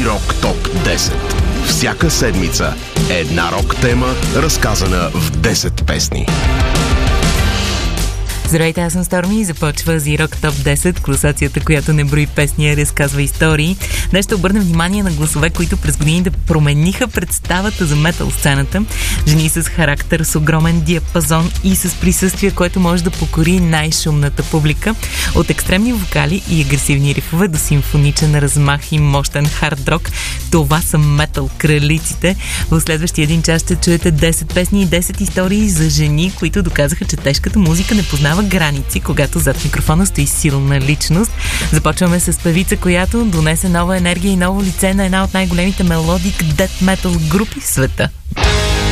Z-Rock Top 10. Всяка седмица една рок тема, разказана в 10 песни. Здравейте, аз съм Stormy и започва Z-Rock Top 10, класацията, която не брои песни, а разказва истории. Днес ще обърнем внимание на гласове, които през годините промениха представата за метал сцената. Жени с характер, с огромен диапазон и с присъствие, което може да покори най-шумната публика. От екстремни вокали и агресивни рифове до симфоничен размах и мощен хард рок. Това са метал кралиците. В следващия един час ще чуете 10 песни и 10 истории за жени, които доказаха, че тежката музика не познава граници, когато зад микрофона стои силна личност. Започваме с певица, която донесе нова енергия и ново лице на една от най-големите мелодик дет метал групи в света.